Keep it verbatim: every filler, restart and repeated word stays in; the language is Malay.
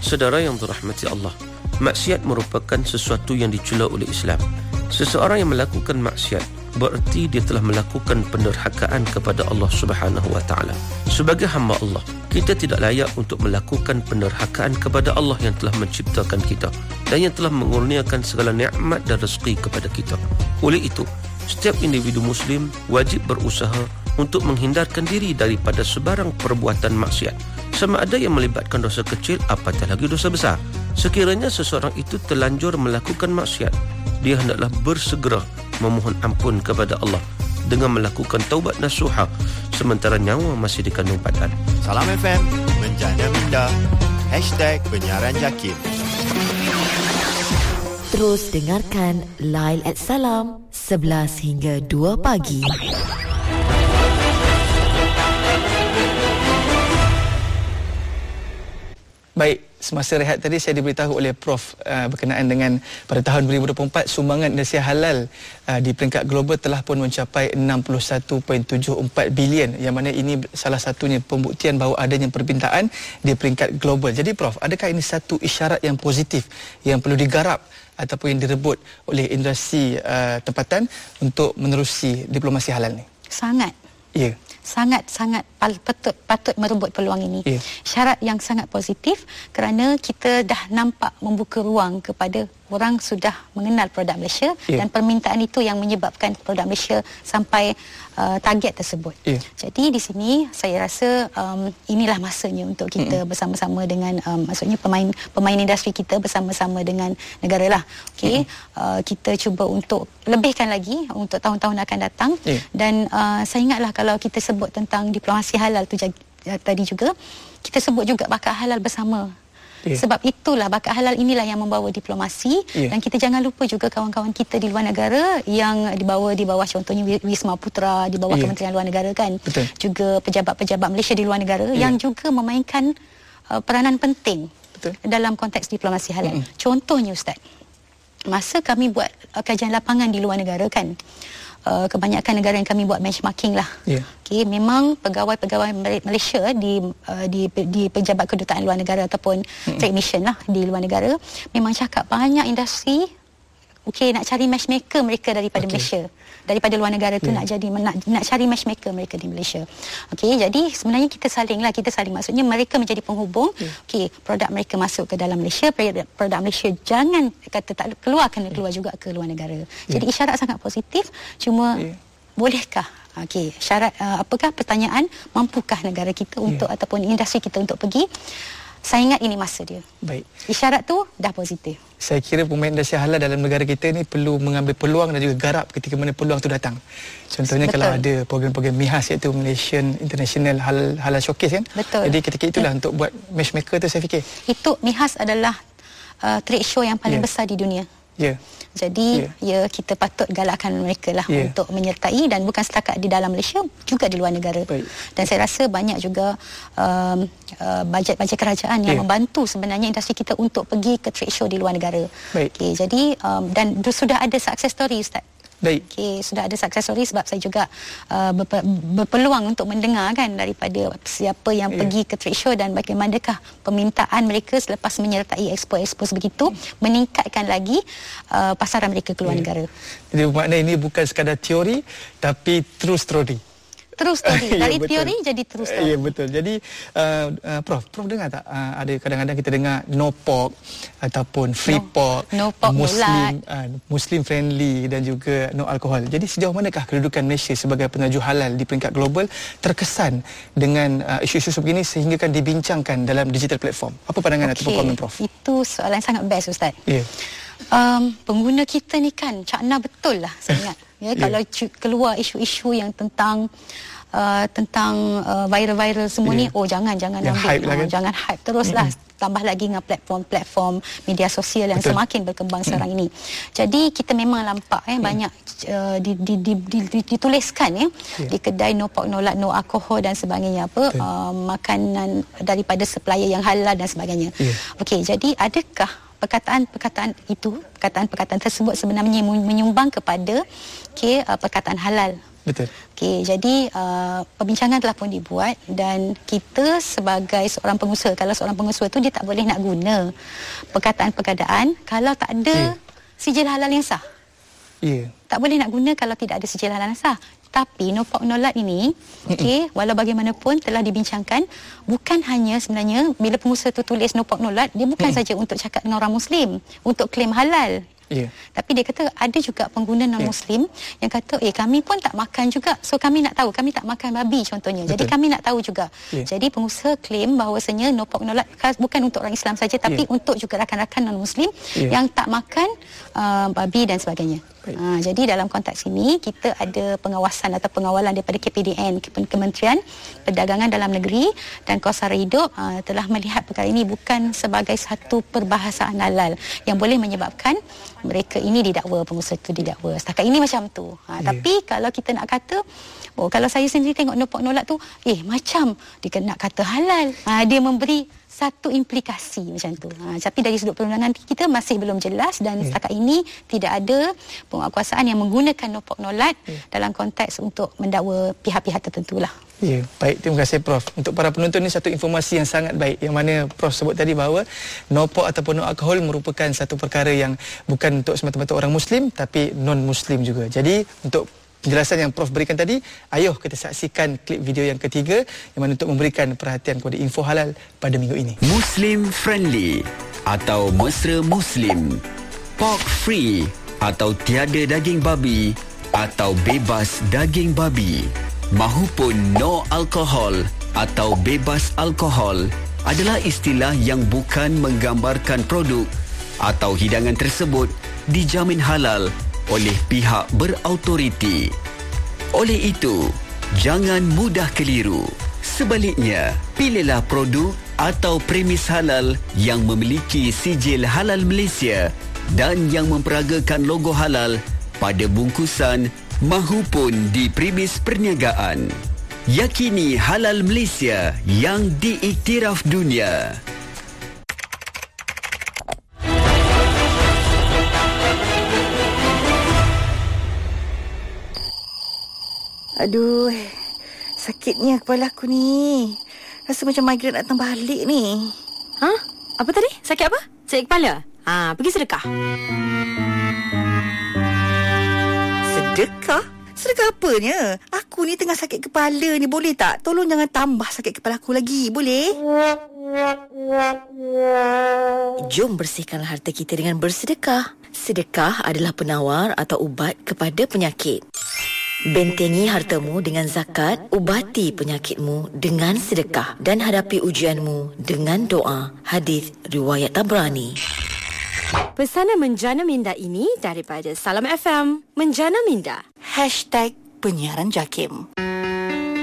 Saudara yang dirahmati Allah, maksiat merupakan sesuatu yang dicela oleh Islam. Seseorang yang melakukan maksiat bererti dia telah melakukan penderhakaan kepada Allah Subhanahu wa taala. Sebagai hamba Allah, kita tidak layak untuk melakukan penderhakaan kepada Allah yang telah menciptakan kita dan yang telah mengurniakan segala nikmat dan rezeki kepada kita. Oleh itu, setiap individu Muslim wajib berusaha untuk menghindarkan diri daripada sebarang perbuatan maksiat, sama ada yang melibatkan dosa kecil apatah lagi dosa besar. Sekiranya seseorang itu terlanjur melakukan maksiat, dia hendaklah bersegera memohon ampun kepada Allah dengan melakukan taubat nasuha sementara nyawa masih dikandung badan. Salam F M, menjana minda, hashtag penyiaran Jakim. Terus dengarkan Lail at Salam sebelas hingga dua pagi. Baik, semasa rehat tadi saya diberitahu oleh Prof uh, berkenaan dengan pada tahun dua ribu dua puluh empat sumbangan industri halal uh, di peringkat global telah pun mencapai enam puluh satu perpuluhan tujuh empat bilion, yang mana ini salah satunya pembuktian bahawa adanya permintaan di peringkat global. Jadi Prof, adakah ini satu isyarat yang positif yang perlu digarap ataupun yang direbut oleh industri uh, tempatan untuk menerusi diplomasi halal ni? Sangat. Ya. Yeah. Sangat-sangat patut patut merebut peluang ini. Yeah. Syarat yang sangat positif kerana kita dah nampak membuka ruang kepada orang sudah mengenal produk Malaysia, yeah. dan permintaan itu yang menyebabkan produk Malaysia sampai uh, target tersebut. Yeah. Jadi di sini saya rasa um, inilah masanya untuk kita mm-hmm. bersama-sama dengan um, maksudnya pemain pemain industri kita bersama-sama dengan negara lah. Okey, mm-hmm. uh, kita cuba untuk lebihkan lagi untuk tahun-tahun akan datang, yeah. dan uh, saya ingatlah kalau kita sebut tentang diplomasi halal tu uh, tadi juga kita sebut juga bakat halal bersama. Yeah. Sebab itulah bakat halal inilah yang membawa diplomasi, yeah. dan kita jangan lupa juga kawan-kawan kita di luar negara yang dibawa di bawah contohnya Wisma Putra di bawah yeah. Kementerian Luar Negara kan. Betul. Juga pejabat-pejabat Malaysia di luar negara yeah. yang juga memainkan uh, peranan penting. Betul. Dalam konteks diplomasi halal. Mm-hmm. Contohnya Ustaz, masa kami buat uh, kajian lapangan di luar negara kan, Uh, kebanyakan negara yang kami buat benchmarking lah. Yeah. Okay, memang pegawai-pegawai Malaysia di, uh, di di pejabat kedutaan luar negara ataupun mm-hmm. technician lah di luar negara memang cakap banyak industri okey nak cari matchmaker mereka daripada okay. Malaysia, daripada luar negara tu yeah. nak jadi nak, nak cari matchmaker mereka di Malaysia. Okey, jadi sebenarnya kita saling lah, kita saling maksudnya mereka menjadi penghubung. Yeah. Okey, produk mereka masuk ke dalam Malaysia, produk, produk Malaysia jangan kata tak keluar, kena keluar yeah. juga ke luar negara. Yeah. Jadi isyarat sangat positif, cuma yeah. bolehkah okey syarat uh, apakah pertanyaan mampukah negara kita untuk yeah. ataupun industri kita untuk pergi? Saya ingat ini masa dia. Baik. Isyarat tu dah positif. Saya kira pemain industri halal dalam negara kita ni perlu mengambil peluang dan juga garap ketika mana peluang tu datang. Contohnya betul. Kalau ada program-program MIHAS iaitu Malaysian International Halal, Halal Showcase kan. Betul. Jadi ketika itulah betul. Untuk buat matchmaker tu saya fikir. Itu MIHAS adalah uh, trade show yang paling yeah. besar di dunia. Ya. Yeah. Jadi yeah. ya kita patut galakkan mereka lah yeah. untuk menyertai, dan bukan setakat di dalam Malaysia, juga di luar negara. Baik. Dan saya rasa banyak juga um, uh, bajet-bajet kerajaan yang yeah. membantu sebenarnya industri kita untuk pergi ke trade show di luar negara. Baik. Okay, jadi um, dan sudah ada success story Ustaz. Baik. Okay, sudah ada success story sebab saya juga uh, berpe, berpeluang untuk mendengar kan daripada siapa yang yeah. pergi ke trade show dan bagaimanakah permintaan mereka selepas menyertai expo-expo begitu hmm. meningkatkan lagi uh, pasaran mereka ke luar yeah. negara. Jadi bermakna ini bukan sekadar teori tapi true story. Terus story. Dari ya, teori jadi terus story. Ya, betul. Jadi uh, uh, Prof, Prof dengar tak uh, ada kadang-kadang kita dengar no pork ataupun free no, pork, no pork, Muslim uh, Muslim friendly dan juga no alkohol. Jadi sejauh manakah kedudukan Malaysia sebagai penaju halal di peringkat global terkesan dengan uh, isu-isu sebegini sehingga kan dibincangkan dalam digital platform? Apa pandangan okay. ataupun komen Prof? Itu soalan sangat best Ustaz. Ya. Yeah. Um, pengguna kita ni kan cakna betul lah saya ingat. Ya, yeah. Kalau keluar isu-isu yang tentang uh, tentang uh, viral-viral semua yeah. ni, oh jangan jangan yang ambil, hype oh, lah kan? jangan hype teruslah. Mm-hmm. Tambah lagi dengan platform-platform media sosial yang betul. Semakin berkembang mm-hmm. sekarang ini. Jadi kita memang nampak eh yeah. banyak uh, di, di, di, di, di, dituliskan ya yeah. di kedai no pork, no lard, no alkohol dan sebagainya apa uh, makanan daripada supplier yang halal dan sebagainya. Yeah. Okey, jadi adakah perkataan-perkataan itu, perkataan-perkataan tersebut sebenarnya menyumbang kepada okay, uh, perkataan halal Betul. Okey, jadi uh, perbincangan telah pun dibuat dan kita sebagai seorang pengusaha, kalau seorang pengusaha tu dia tak boleh nak guna perkataan-perkataan kalau tak ada yeah. sijil halal yang sah. Ya. Yeah. Tak boleh nak guna kalau tidak ada sijil halal yang sah. Tapi no pork no lard ini, okey, walau bagaimanapun telah dibincangkan, bukan hanya sebenarnya bila pengusaha tu tulis no pork no lard, dia bukan hmm. saja untuk cakap dengan orang Muslim, untuk klaim halal. Yeah. Tapi dia kata ada juga pengguna non-Muslim yeah. yang kata, eh kami pun tak makan juga. So kami nak tahu, kami tak makan babi contohnya. Betul. Jadi kami nak tahu juga. Yeah. Jadi pengusaha klaim bahawasanya no pork no lard bukan untuk orang Islam saja, tapi yeah. untuk juga rakan-rakan non-Muslim yeah. yang tak makan uh, babi dan sebagainya. Ha, jadi dalam konteks ini kita ada pengawasan atau pengawalan daripada K P D N, Kementerian Perdagangan Dalam Negeri dan Kos Sara Hidup ha, telah melihat perkara ini bukan sebagai satu perbahasaan halal yang boleh menyebabkan mereka ini didakwa, pengusaha itu didakwa. Setakat ini macam tu. Ha, yeah. Tapi kalau kita nak kata, oh kalau saya sendiri tengok no pork no lard tu, eh macam dia nak kata halal. Ha, dia memberi satu implikasi macam tu. Ha, tapi dari sudut perundangan kita masih belum jelas dan yeah. setakat ini tidak ada penguatkuasaan yang menggunakan no pork no lard yeah. dalam konteks untuk mendakwa pihak-pihak tertentu lah. Ya, yeah, baik, terima kasih Prof. Untuk para penonton ni satu informasi yang sangat baik yang mana Prof sebut tadi bahawa no pork ataupun no alkohol merupakan satu perkara yang bukan untuk semata-mata orang Muslim tapi non-Muslim juga. Jadi untuk penjelasan yang Prof berikan tadi, ayo kita saksikan klip video yang ketiga yang mana untuk memberikan perhatian kepada info halal pada minggu ini. Muslim friendly atau mesra Muslim, pork free atau tiada daging babi atau bebas daging babi, mahupun no alkohol atau bebas alkohol adalah istilah yang bukan menggambarkan produk atau hidangan tersebut dijamin halal oleh pihak berautoriti. Oleh itu, jangan mudah keliru. Sebaliknya, pilihlah produk atau premis halal yang memiliki sijil halal Malaysia dan yang memperagakan logo halal pada bungkusan mahupun di premis perniagaan. Yakini halal Malaysia yang diiktiraf dunia. Aduh, sakitnya kepala aku ni. Rasa macam migraine datang balik ni. Ha? Apa tadi? Sakit apa? Sakit kepala? Ha, pergi sedekah. Sedekah? Sedekah apanya? Aku ni tengah sakit kepala ni, boleh tak? Tolong jangan tambah sakit kepala aku lagi, boleh? Jom bersihkanlah harta kita dengan bersedekah. Sedekah adalah penawar atau ubat kepada penyakit. Bentengi hartamu dengan zakat, ubati penyakitmu dengan sedekah dan hadapi ujianmu dengan doa. Hadis riwayat Tabrani. Pesanan Menjana Minda ini daripada Salam F M. Menjana Minda. Hashtag penyiaran JAKIM.